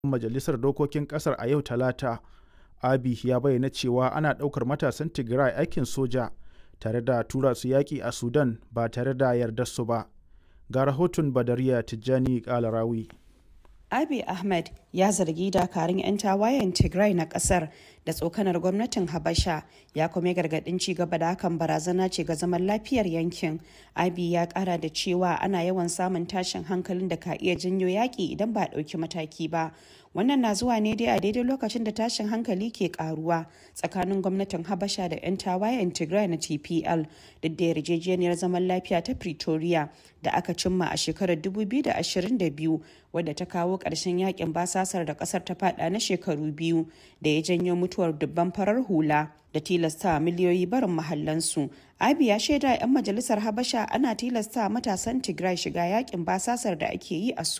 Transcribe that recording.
Majalisar Dokokin ƙasar a yau Talata, Abiy ya bayyana cewa ana ɗaukar matasan Tigray aikin soja tare da tura su yaƙi a Sudan ba tare da yardarsu ba. Ga rahoton Badariya Tijjani Kalarawi. Abiy Ahmed ya zargi dakarun 'yan tawayen Tigray na kasar da tsokanar gwamnatin Habasha, ya kuma gargadin ci gaba da hakan barazana ce ga zaman lafiyar yankin. Abiy ya kara da cewa ana yawan samun tashin hankalin da ka iya janyo yaƙi idan ba a ɗauki mataki ba. Wannan na zuwa ne dai a daidai lokacin da tashin hankali ke karuwa tsakanin gwamnatin Habasha da 'yan tawayen Tigray na TPL, duk da yarjejeniyar zaman lafiya ta Pretoria da aka cimma a shekarar 2022 wadda ta kawo ƙarshen yakin basasar da ƙasar ta fada na shekaru biyu da ya janyo mutuwar dubban farar hula da tilasta miliyoyi barin mahallansu. Abiy ya shaida 'yan majalisar Habasha ana tilasta matasan Tigray shiga yakin basasar da ake yi a